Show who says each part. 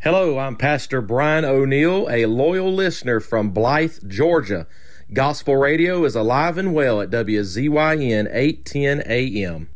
Speaker 1: Hello, I'm Pastor Brian O'Neill, a loyal listener from Blythe, Georgia. Gospel radio is alive and well at WZYN 810 AM.